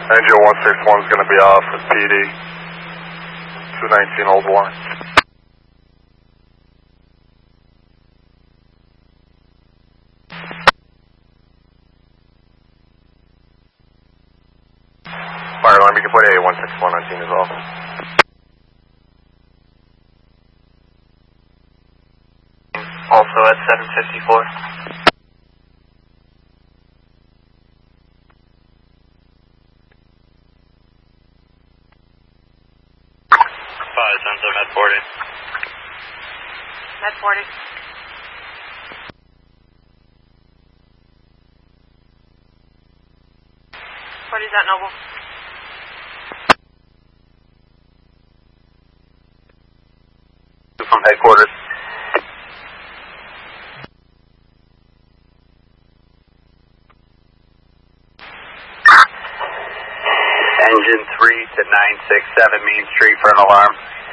Angel 161 is going to be off with PD. 219 Old Warren. Fire alarm, you can put a 161 on scene as well. Also at 754. Med 40. Med 40. What is that, Noble? From headquarters. Engine 3 to 967 Main Street for an alarm.